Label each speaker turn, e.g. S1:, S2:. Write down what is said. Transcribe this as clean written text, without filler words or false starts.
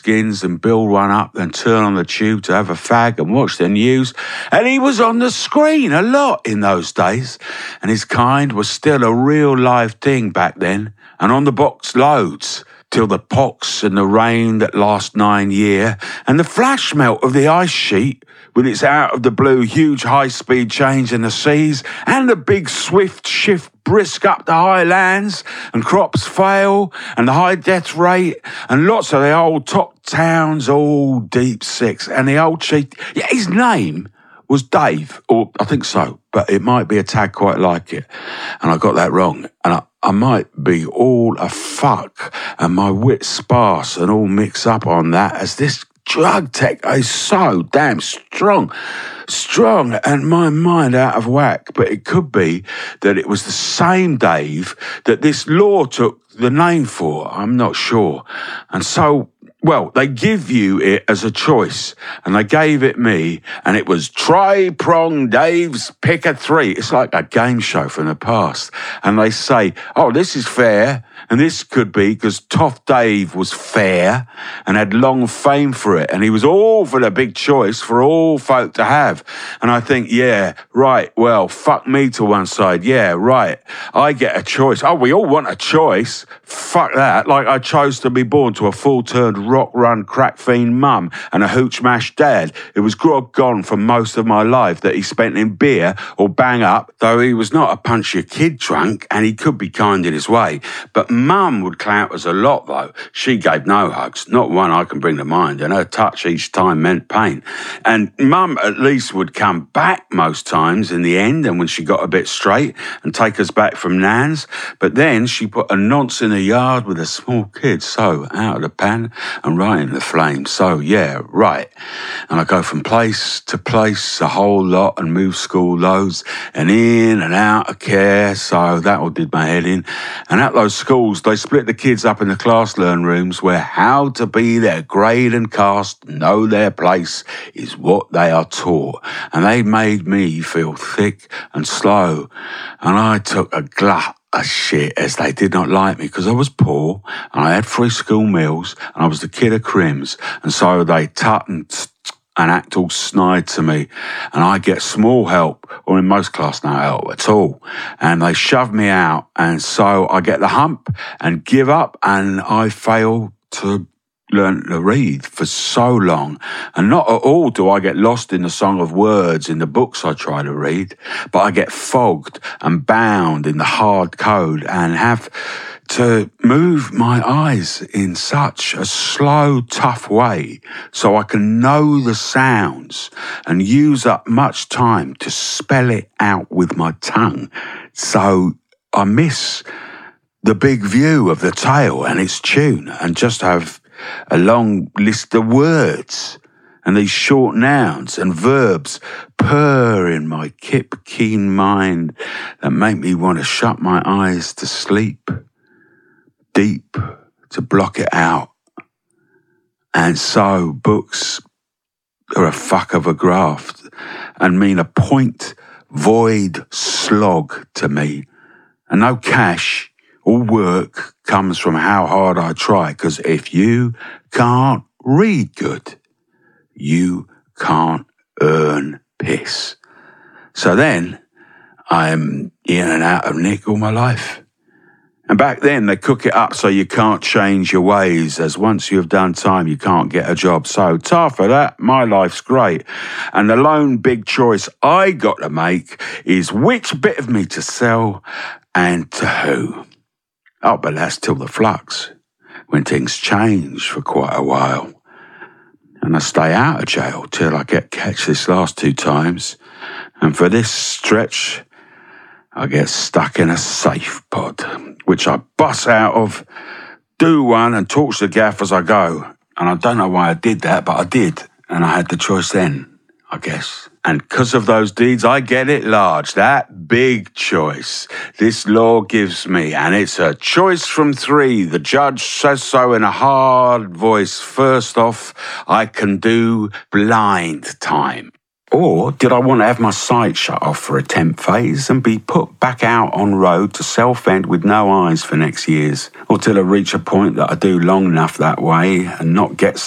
S1: skins and build one up, then turn on the tube to have a fag and watch the news. And he was on the screen a lot in those days. And his kind was still a real live thing back then. And on the box loads, till the pox and the rain that last 9 year, and the flash melt of the ice sheet with its out of the blue huge high-speed change in the seas, and the big swift shift brisk up the high lands, and crops fail, and the high death rate, and lots of the old top towns all deep six, and the old chief, yeah, his name was Dave, or I think so, but it might be a tag quite like it, and I got that wrong, and I might be all a fuck and my wits sparse and all mixed up on that, as this drug tech is so damn strong and my mind out of whack. But it could be that it was the same Dave that this law took the name for. I'm not sure. And so, well, they give you it as a choice, and they gave it me, and it was Tri-Prong Dave's Pick a Three. It's like a game show from the past. And they say, oh, this is fair, and this could be because Toff Dave was fair and had long fame for it, and he was all for the big choice for all folk to have. And I think, yeah, right, well, fuck me to one side. Yeah, right, I get a choice. Oh, we all want a choice. Fuck that. Like I chose to be born to a full-turned rock-run crack fiend mum and a hooch-mash dad. It was grog gone for most of my life that he spent in beer or bang up, though he was not a punch-your-kid drunk, and he could be kind in his way. But mum would clout us a lot, though. She gave no hugs, not one I can bring to mind, and her touch each time meant pain. And mum at least would come back most times in the end, and when she got a bit straight, and take us back from Nan's. But then she put a nonce in the yard with a small kid, so out of the pan and right in the flames. So, yeah, right. And I go from place to place a whole lot and move school loads and in and out of care, so that all did my head in. And at those schools, they split the kids up in the class learn rooms where how to be their grade and caste, know their place, is what they are taught. And they made me feel thick and slow. And I took a glut of shit as they did not like me because I was poor and I had free school meals and I was the kid of crims. And so they tut and act all snide to me, and I get small help, or in most class no help at all, and they shove me out, and so I get the hump and give up, and I fail to learn to read for so long. And not at all do I get lost in the song of words in the books I try to read, but I get fogged and bound in the hard code and have to move my eyes in such a slow, tough way so I can know the sounds and use up much time to spell it out with my tongue. So I miss the big view of the tale and its tune and just have a long list of words and these short nouns and verbs purr in my keen mind that make me want to shut my eyes to sleep, deep, to block it out. And so books are a fuck of a graft and mean a point void slog to me. And no cash or work comes from how hard I try, because if you can't read good, you can't earn piss. So then I'm in and out of Nick all my life. And back then, they cook it up so you can't change your ways, as once you have done time, you can't get a job. So, tough for that, my life's great. And the lone big choice I got to make is which bit of me to sell and to who. Oh, but that's till the flux, when things change for quite a while. And I stay out of jail till I get catch this last 2 times. And for this stretch, I get stuck in a safe pod, which I bust out of, do one and talk to the gaff as I go. And I don't know why I did that, but I did. And I had the choice then, I guess. And because of those deeds, I get it large, that big choice this law gives me. And it's a choice from 3. The judge says so in a hard voice. First off, I can do blind time. Or did I want to have my sight shut off for a temp phase and be put back out on road to Southend with no eyes for next years? Or till I reach a point that I do long enough that way and not get